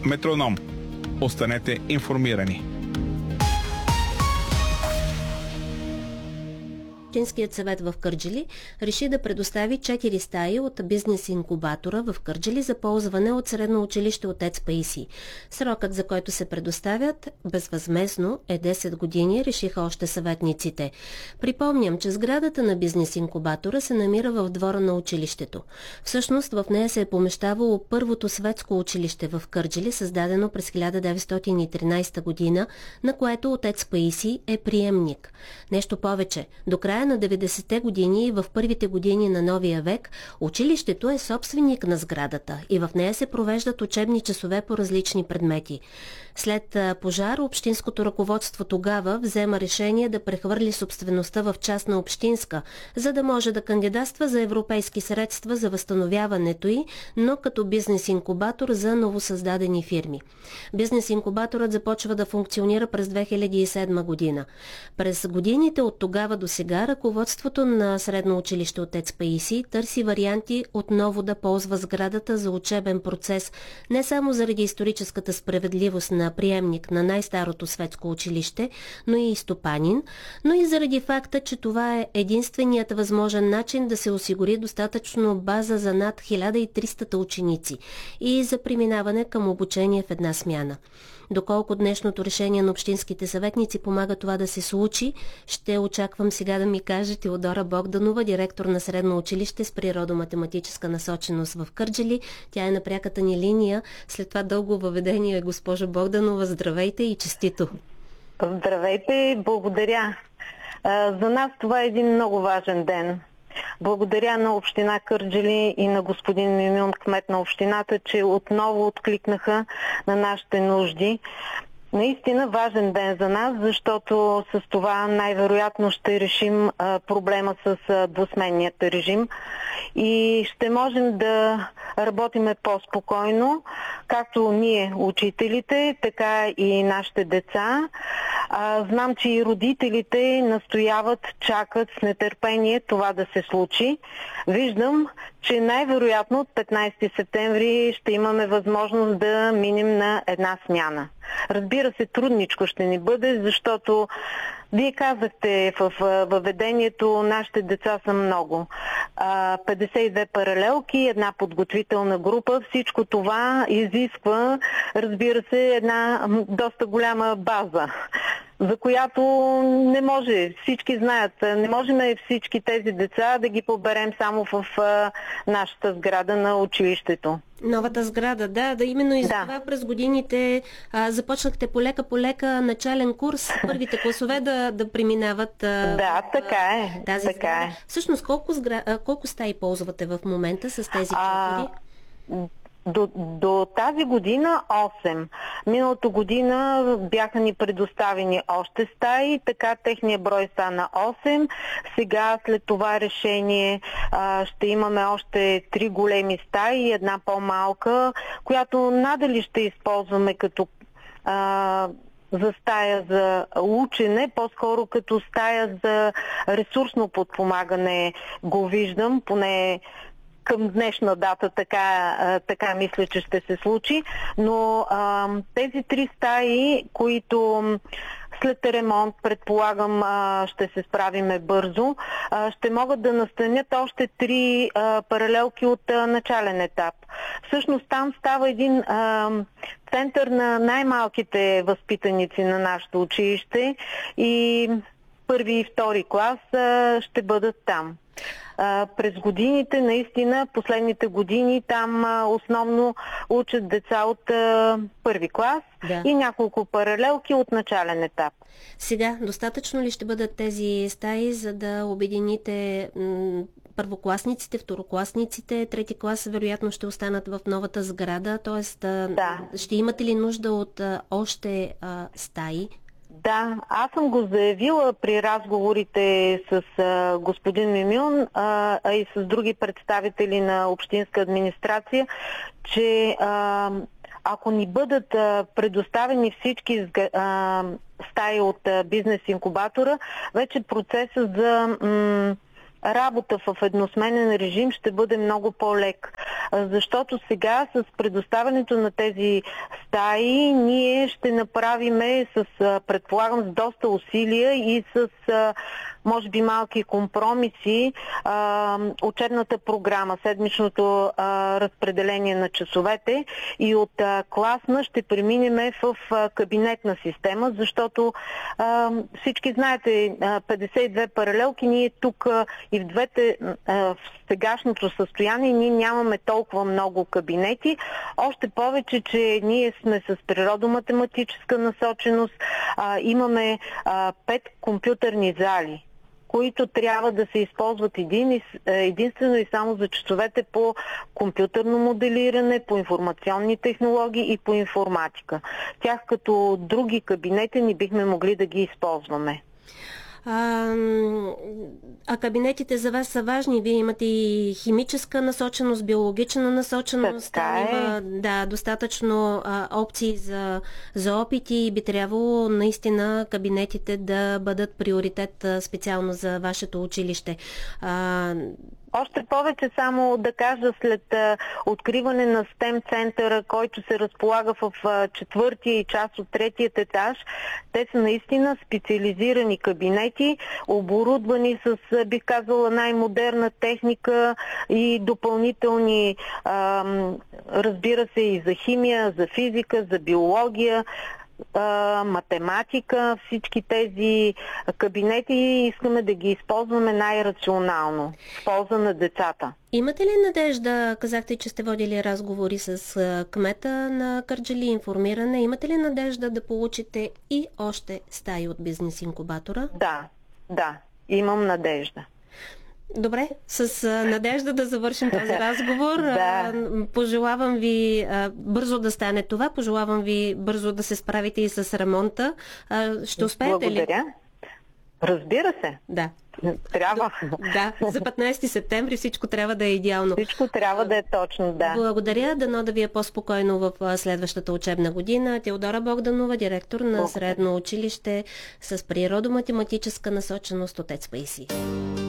Метроном. Останете информирани. Общинският съвет в Кърджали реши да предостави 4 стаи от бизнес инкубатора в Кърджали за ползване от средно училище Отец Паисий. Срокът, за който се предоставят безвъзмездно, е 10 години, решиха още съветниците. Припомням, че сградата на бизнес инкубатора се намира в двора на училището. Всъщност в нея се е помещавало първото светско училище в Кърджали, създадено през 1913 година, на което Отец Паисий е приемник. Нещо повече, до края на 90-те години и в първите години на новия век училището е собственик на сградата и в нея се провеждат учебни часове по различни предмети. След пожар общинското ръководство тогава взема решение да прехвърли собствеността в частна общинска, за да може да кандидатства за европейски средства за възстановяването й, но като бизнес-инкубатор за новосъздадени фирми. Бизнес-инкубаторът започва да функционира през 2007 година. През годините от тогава до сега ръководството на Средно училище Отец Паисий търси варианти отново да ползва сградата за учебен процес, не само заради историческата справедливост на приемник на най-старото светско училище, но и стопанин, но и заради факта, че това е единственият възможен начин да се осигури достатъчно база за над 1300 ученици и за преминаване към обучение в една смяна. Доколко днешното решение на общинските съветници помага това да се случи, ще очаквам сега да ми каже Теодора Богданова, директор на Средно училище с природо-математическа насоченост в Кърджали. Тя е на пряката ни линия. След това дълго въведение, госпожо Богданова, здравейте и честито! Здравейте, благодаря! За нас това е един много важен ден. Благодаря на община Кърджали и на господин Мюмюн, кмет на общината, че отново откликнаха на нашите нужди. Наистина важен ден за нас, защото с това най-вероятно ще решим проблема с двусменният режим и ще можем да работиме по-спокойно, както ние, учителите, така и нашите деца. Знам, че и родителите настояват, чакат с нетърпение това да се случи. Виждам, че най-вероятно от 15 септември ще имаме възможност да минем на една смяна. Разбира се, трудничко ще ни бъде, защото вие казахте в въведението, нашите деца са много. 52 паралелки, една подготвителна група. Всичко това изисква, разбира се, една доста голяма база, за която не може, всички знаят, не можем всички тези деца да ги поберем само в нашата сграда на училището. Новата сграда, да, именно и за това през годините започнахте полека начален курс, първите класове да преминават така е. Тази така сграда. е. Всъщност, колко стаи ползвате в момента с тези 4? До тази година 8. Миналата година бяха ни предоставени още стаи, така техния брой стана 8. Сега след това решение ще имаме още 3 големи стаи и една по-малка, която надали ще използваме като за стая за учене, по-скоро като стая за ресурсно подпомагане го виждам, поне към днешна дата така мисля, че ще се случи, но тези 3 стаи, които след ремонт, предполагам, ще се справиме бързо, ще могат да настанят още 3 паралелки от начален етап. Всъщност там става един център на най-малките възпитаници на нашето училище и първи и втори клас ще бъдат там. През годините, наистина, последните години там основно учат деца от първи клас и няколко паралелки от начален етап. Сега, достатъчно ли ще бъдат тези стаи, за да обедините първокласниците, второкласниците, трети клас вероятно ще останат в новата сграда, т.е. ще имате ли нужда от още стаи? Да, аз съм го заявила при разговорите с господин Мюмюн, а и с други представители на общинска администрация, че ако ни бъдат предоставени всички стаи от бизнес инкубатора, вече процесът за работа в едносменен режим ще бъде много по-лек. Защото сега с предоставянето на тези стаи ние ще направиме предполагам, с доста усилия и с може би малки компромиси учебната програма, седмичното разпределение на часовете и от класна ще преминеме в кабинетна система, защото всички знаете 52 паралелки, ние тук и в двете в сегашното състояние ние нямаме толкова много кабинети, още повече, че ние сме с природоматематическа насоченост, имаме 5 компютърни зали, които трябва да се използват единствено и само за часовете по компютърно моделиране, по информационни технологии и по информатика. Тях като други кабинети не бихме могли да ги използваме. А кабинетите за вас са важни. Вие имате и химическа насоченост, биологична насоченост. Има достатъчно опции за опити и би трябвало наистина кабинетите да бъдат приоритет специално за вашето училище. Още повече само да кажа, след откриване на STEM центъра, който се разполага в четвъртия и част от третият етаж, те са наистина специализирани кабинети, оборудвани с, бих казала, най-модерна техника и допълнителни, разбира се, и за химия, за физика, за биология, математика. Всички тези кабинети искаме да ги използваме най-рационално в полза на децата. Имате ли надежда, казахте, че сте водили разговори с кмета на Кърджали, информиране, имате ли надежда да получите и още стаи от бизнес инкубатора? Да, имам надежда. Добре, с надежда да завършим този разговор. Пожелавам ви бързо да стане това. Пожелавам ви бързо да се справите и с ремонта. Ще успеете ли? Благодаря. Разбира се. Да. Трябва. Да, за 15 септември всичко трябва да е идеално. Всичко трябва да е точно, да. Благодаря. Дано да ви е по-спокойно в следващата учебна година. Теодора Богданова, директор на средно училище с природоматематическа насоченост Отец Паисий.